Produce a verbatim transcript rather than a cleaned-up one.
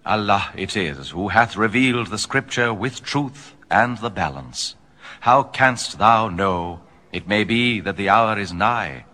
Allah it is who hath revealed the scripture with truth and the balance. How canst thou know? It may be that the hour is nigh,